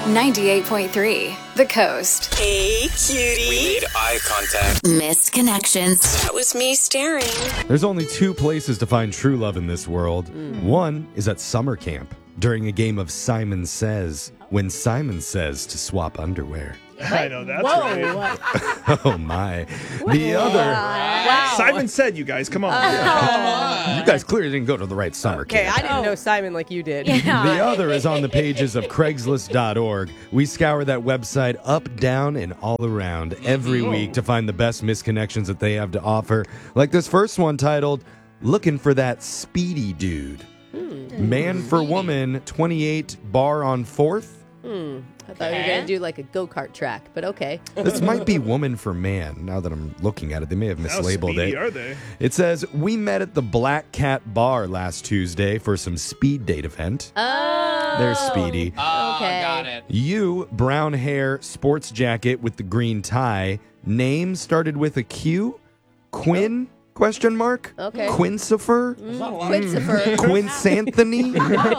98.3 The Coast. Hey, cutie. We made eye contact. Missed connections. That was me staring. There's only two places to find true love in this world. One is at summer camp during a game of Simon Says, when Simon says to swap underwear. I know, that's right. Oh, my. The other... Wow. Simon said, you guys, come on. You guys clearly didn't go to the right summer Okay, camp. I didn't know Simon like you did. The other is on the pages of Craigslist.org. We scour that website up, down, and all around every week to find the best misconnections that they have to offer. Like this first one titled, Looking for That Speedy Dude. Man for woman, 28, bar on 4th. I thought we were going to do like a go-kart track, but okay. This might be woman for man, now that I'm looking at it. They may have How mislabeled speedy it. are they? It says, we met at the Black Cat Bar last Tuesday for some speed date event. Oh. There's Speedy. Okay. Got it. You, brown hair, sports jacket with the green tie. Name started with a Q. Quinn? Question mark? Okay. Quincifer? Quinsifer. Quinsanthony?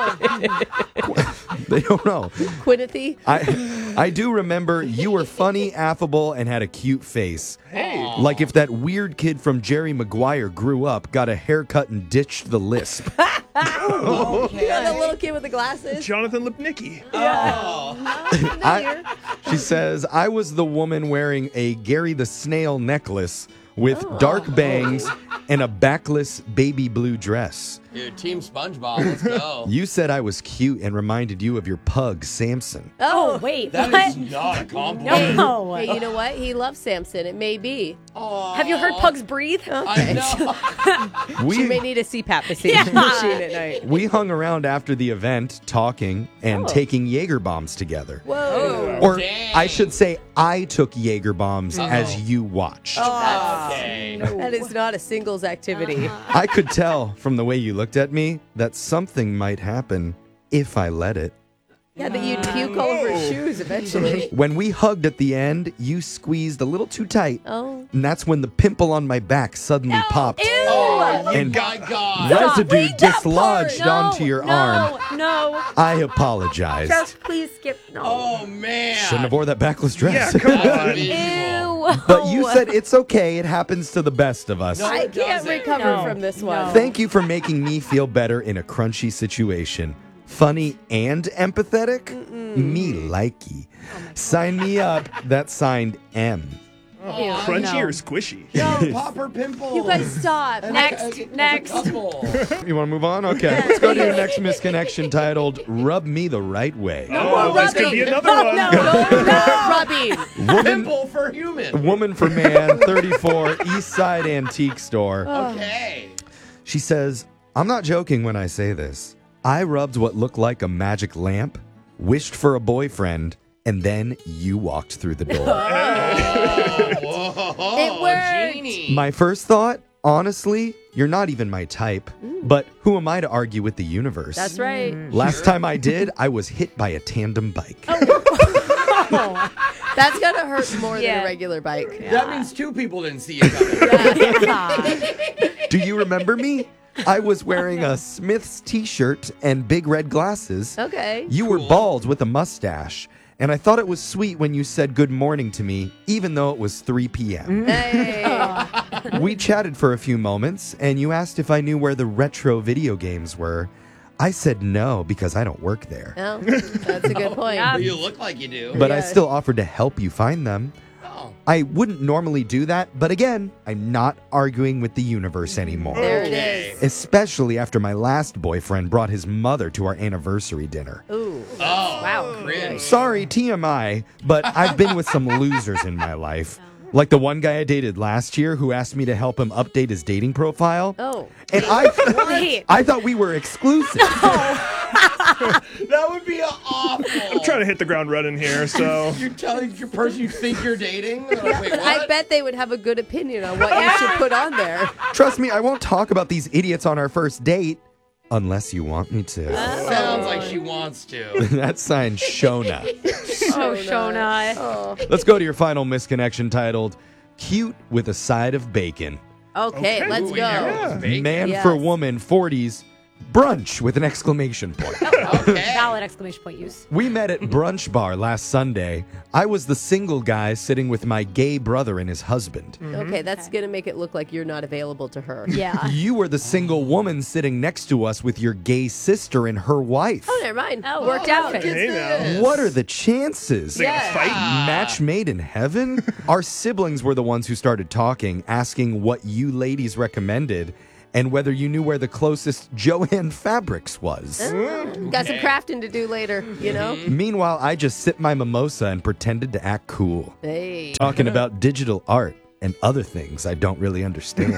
They don't know. Quinithy. I do remember you were funny, affable, and had a cute face. Hey. Like if that weird kid from Jerry Maguire grew up, got a haircut, and ditched the lisp. You know the little kid with the glasses? Jonathan Lipnicki. She says, I was the woman wearing a Gary the Snail necklace with dark bangs and a backless baby blue dress. Dude, Team SpongeBob, let's go. You said I was cute and reminded you of your pug, Samson. Oh, wait. That what? is not a compliment. No. Hey, you know what? He loves Samson. It may be. Have you heard pugs breathe? I know. She may need a CPAP machine at night. We hung around after the event, talking and taking Jaeger bombs together. Whoa. Or Dang. I should say, I took Jaeger bombs as you watched. Okay. That is not a singles activity. I could tell from the way you looked at me that something might happen if I let it. Yeah, that you'd puke all over his shoes eventually. When we hugged at the end, you squeezed a little too tight. Oh. And that's when the pimple on my back suddenly popped. Oh, And my God. residue Read that dislodged part. onto your arm. No. I apologized. Just please skip. No. Oh, man. Shouldn't have wore that backless dress. Yeah, come That's on. visual. Ew. But you said it's okay. It happens to the best of us. No. I can't doesn't. recover No. from this one. Thank you for making me feel better in a crunchy situation. Funny and empathetic? Me likey. Sign me up. That's signed M. Crunchy or squishy? No, popper pimple. You guys stop. Next. You want to move on? Okay. Let's go to your next misconnection titled Rub Me the Right Way. Oh, this could be another one. Rubbing. Woman, Pimple for human. woman for man, 34, East Side Antique Store. Okay. She says, I'm not joking when I say this. I rubbed what looked like a magic lamp, wished for a boyfriend, and then you walked through the door. Whoa. It worked. Genie. My first thought, honestly, you're not even my type. But who am I to argue with the universe? That's right. Last time I did, I was hit by a tandem bike. That's going to hurt more than Yeah. a regular bike. That means two people didn't see you coming. Do you remember me? I was wearing a Smith's t-shirt and big red glasses. Okay. You were bald with a mustache. And I thought it was sweet when you said good morning to me, even though it was 3 p.m. Hey. We chatted for a few moments, and you asked if I knew where the retro video games were. I said no, because I don't work there. No, that's a good point. Yeah. You look like you do. But I Yeah. still offered to help you find them. Oh. I wouldn't normally do that, but again, I'm not arguing with the universe anymore. There it Okay. is. Especially after my last boyfriend brought his mother to our anniversary dinner. Ooh. Oh. Wow. Cringe. Sorry, TMI, but I've been with some losers in my life. Like the one guy I dated last year who asked me to help him update his dating profile. Oh. And Wait. I thought we were exclusive. That would be awful. I'm trying to hit the ground running here, so. You're telling your person you think you're dating? They're like, wait, what? I bet they would have a good opinion on what you should put on there. Trust me, I won't talk about these idiots on our first date unless you want me to. Sounds like she wants to. That's signed Shona. Oh, Shona. Oh. Let's go to your final misconnection titled Cute with a Side of Bacon. Okay, let's Ooh, go. yeah. Bacon. Man Yes. for woman, 40s. brunch with an exclamation point. Okay. Valid exclamation point use. We met at Brunch Bar last Sunday. I was the single guy sitting with my gay brother and his husband. Okay, that's going to make it look like you're not available to her. Yeah. You were the single woman sitting next to us with your gay sister and her wife. Oh, never mind. Oh, Worked out. Hey now. What are the chances? They gonna fight? Match made in heaven? Our siblings were the ones who started talking, asking what you ladies recommended and whether you knew where the closest Joanne Fabrics was. Got some crafting to do later, you know? Meanwhile, I just sipped my mimosa and pretended to act cool, Hey. talking about digital art and other things I don't really understand.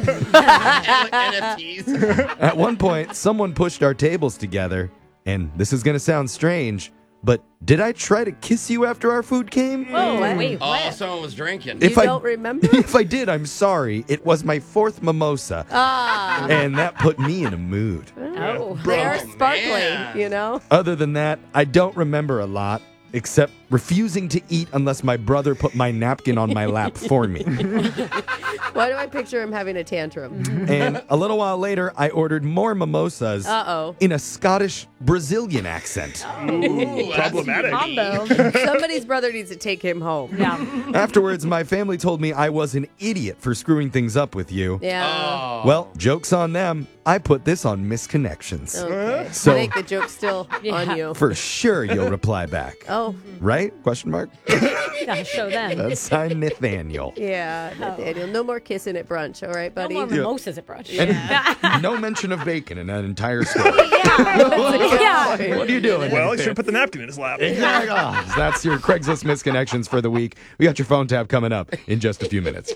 NFTs. At one point, someone pushed our tables together, and this is going to sound strange, but did I try to kiss you after our food came? Oh, wait, Oh, what? someone was drinking. If You I don't remember? If I did, I'm sorry. It was my fourth mimosa, and that put me in a mood. Oh. They're Oh, sparkling, man. you know? Other than that, I don't remember a lot, except refusing to eat unless my brother put my napkin on my lap for me. Why do I picture him having a tantrum? And a little while later, I ordered more mimosas Uh-oh. in a Scottish Brazilian accent. Ooh, that's- Problematic. Combo. Somebody's brother needs to take him home. Yeah. Afterwards, my family told me I was an idiot for screwing things up with you. Yeah. Oh. Well, joke's on them. I put this on Misconnections. Okay. So- I think the joke's still on you. For sure you'll reply back. Oh, Right? Question mark? Gotta show them. That's signed Nathaniel. yeah, Nathaniel. No more kissing at brunch, all right, No buddy? more mimosas at brunch. And no mention of bacon in that entire story. Yeah. What are you doing? Well, he should have put the napkin in his lap. Exactly. That's your Craigslist misconnections for the week. We got your phone tab coming up in just a few minutes.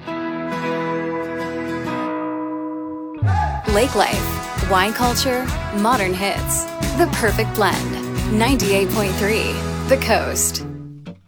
Lake Life, wine culture, modern hits. The perfect blend. 98.3 The Coast.